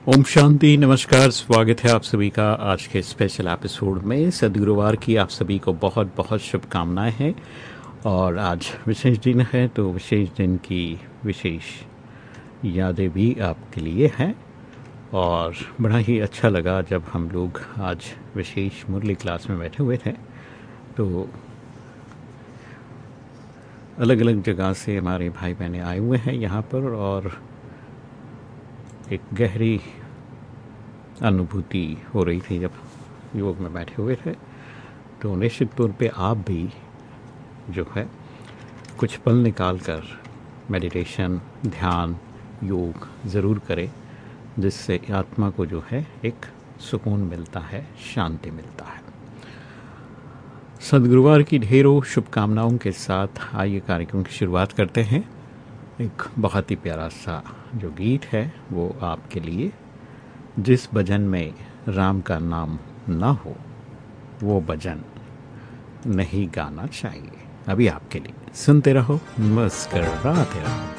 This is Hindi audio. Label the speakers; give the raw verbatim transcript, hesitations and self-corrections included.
Speaker 1: ओम शांति। नमस्कार, स्वागत है आप सभी का आज के स्पेशल एपिसोड में। सदगुरुवार की आप सभी को बहुत बहुत शुभकामनाएं हैं। और आज विशेष दिन है तो विशेष दिन की विशेष यादें भी आपके लिए हैं। और बड़ा ही अच्छा लगा जब हम लोग आज विशेष मुरली क्लास में बैठे हुए थे, तो अलग अलग जगह से हमारे भाई बहनें आए हुए हैं यहाँ पर, और एक गहरी अनुभूति हो रही थी जब योग में बैठे हुए थे। तो निश्चित तौर पे आप भी जो है कुछ पल निकाल कर मेडिटेशन, ध्यान, योग ज़रूर करें, जिससे आत्मा को जो है एक सुकून मिलता है, शांति मिलता है। सदगुरुवार की ढेरों शुभकामनाओं के साथ आइए कार्यक्रम की शुरुआत करते हैं। एक बहुत ही प्यारा सा जो गीत है वो आपके लिए। जिस भजन में राम का नाम न हो वो भजन नहीं गाना चाहिए। अभी आपके लिए सुनते रहो, मुस्कराते रहो।